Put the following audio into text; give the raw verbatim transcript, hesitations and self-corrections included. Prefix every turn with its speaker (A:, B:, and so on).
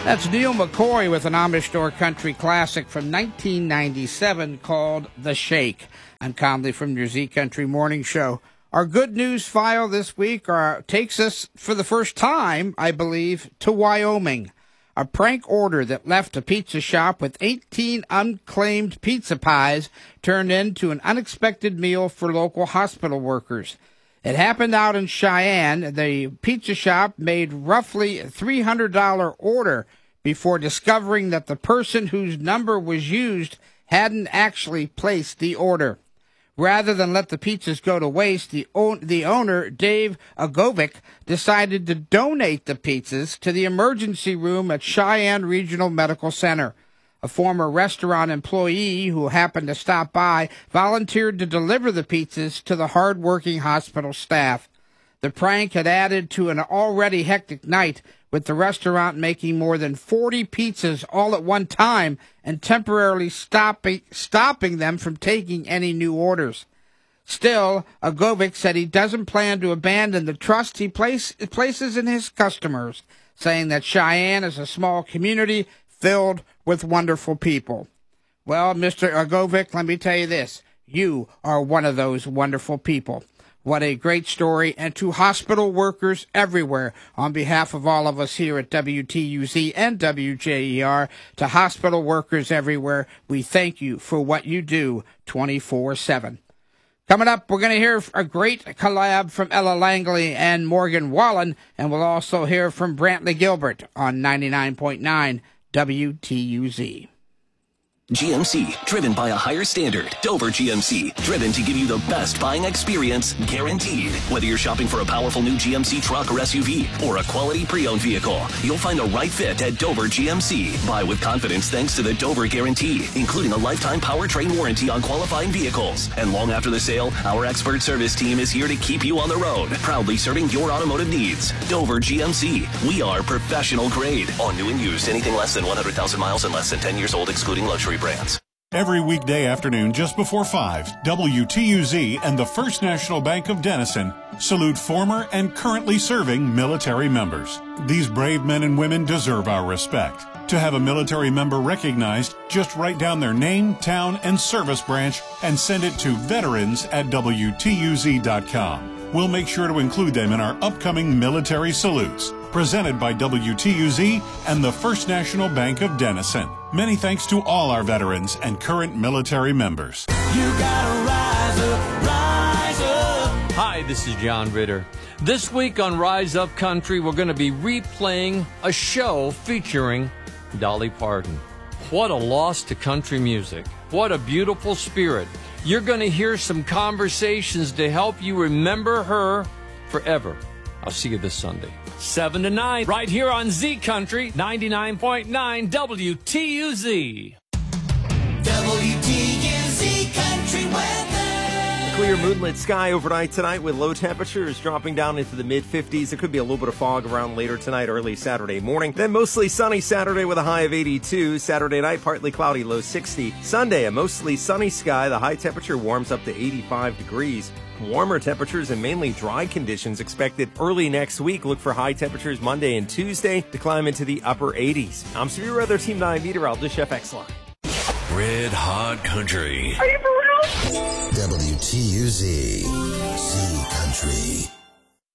A: That's Neil McCoy with an Amish Store country classic from nineteen ninety-seven called The Shake. I'm Conley from your Z Country Morning Show. Our good news file this week are, takes us, for the first time, I believe, to Wyoming. A prank order that left a pizza shop with eighteen unclaimed pizza pies turned into an unexpected meal for local hospital workers. It happened out in Cheyenne. The pizza shop made roughly a three hundred dollars order before discovering that the person whose number was used hadn't actually placed the order. Rather than let the pizzas go to waste, the, own, the owner, Dave Agovic, decided to donate the pizzas to the emergency room at Cheyenne Regional Medical Center. A former restaurant employee who happened to stop by volunteered to deliver the pizzas to the hard-working hospital staff. The prank had added to an already hectic night, with the restaurant making more than forty pizzas all at one time and temporarily stopping, stopping them from taking any new orders. Still, Agovic said he doesn't plan to abandon the trust he place, places in his customers, saying that Cheyenne is a small community filled with wonderful people. Well, Mister Agovic, let me tell you this. You are one of those wonderful people. What a great story. And to hospital workers everywhere, on behalf of all of us here at W T U Z and W J E R, to hospital workers everywhere, we thank you for what you do twenty-four seven. Coming up, we're going to hear a great collab from Ella Langley and Morgan Wallen, and we'll also hear from Brantley Gilbert on ninety-nine point nine W T U Z.
B: G M C, driven by a higher standard. Dover G M C, driven to give you the best buying experience, guaranteed. Whether you're shopping for a powerful new G M C truck or S U V, or a quality pre-owned vehicle, you'll find the right fit at Dover G M C. Buy with confidence thanks to the Dover Guarantee, including a lifetime powertrain warranty on qualifying vehicles. And long after the sale, our expert service team is here to keep you on the road, proudly serving your automotive needs. Dover G M C, we are professional grade. On new and used, anything less than one hundred thousand miles and less than ten years old, excluding luxury brands.
C: Every weekday afternoon just before five, W T U Z and the First National Bank of Denison salute former and currently serving military members. These brave men and women deserve our respect. To have a military member recognized, just write down their name, town, and service branch and send it to veterans at W T U Z dot com. We'll make sure to include them in our upcoming military salutes. Presented by W T U Z and the First National Bank of Denison. Many thanks to all our veterans and current military members.
D: You gotta rise up, rise up.
E: Hi, this is John Ritter. This week on Rise Up Country, we're going to be replaying a show featuring Dolly Parton. What a loss to country music. What a beautiful spirit. You're going to hear some conversations to help you remember her forever. I'll see you this Sunday, seven to nine, right here on Z Country, ninety-nine point nine W T U Z.
D: W T U Z Country Weather.
F: A clear moonlit sky overnight tonight with low temperatures dropping down into the mid fifties. There could be a little bit of fog around later tonight, early Saturday morning. Then mostly sunny Saturday with a high of eighty-two. Saturday night, partly cloudy, low sixty. Sunday, a mostly sunny sky. The high temperature warms up to eighty-five degrees. Warmer temperatures and mainly dry conditions expected early next week. Look for high temperatures Monday and Tuesday to climb into the upper eighties. I'm Severe Weather Team nine meteorologist Chef X-Line.
B: Red Hot Country.
D: Are you for real?
G: W T U Z, Z Country.